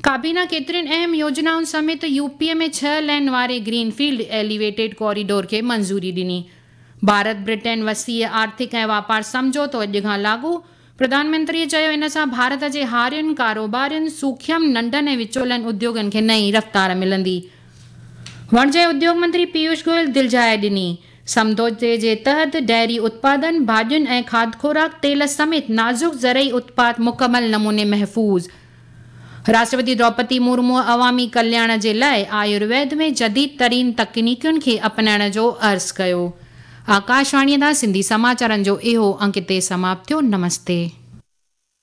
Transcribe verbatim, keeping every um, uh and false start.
काबीना केतिरियुनि अहम योजनाउनि समेत यूपीअ में छह लेन वारे ग्रीनफील्ड एलिवेटेड कॉरिडोर खे मंज़ूरी ॾिनी। भारत ब्रिटेन वसीअ आर्थिक ऐं वापार समझौतो अॼु खां लागू। प्रधानमंत्रीअ चयो, इन सां भारत जे हारियुनि कारोबारियुनि सूक्ष्म नंढनि ऐं विचोलनि उद्योगनि खे नई रफ़्तार मिलंदी। वाणिज्य उद्योग मंत्री पीयूष गोयल दिलजाए ॾिनी। समझौते जे तहत डेयरी उत्पादन, भाॼियुनि ऐं खाद्य खुराक तेल समेत नाज़ुक ज़रई उत्पाद मुकमल नमूने महफ़ूज़। राष्ट्रपति द्रौपदी मुर्मू अवामी कल्याण जे लाइ आयुर्वेद में जदीद तरीन तकनीकुनि खे अपनाइण जो अर्ज़ु कयो। आकाशवाणीअ खां सिंधी समाचारनि जो इहो अंक ते समाप्त थियो। नमस्ते।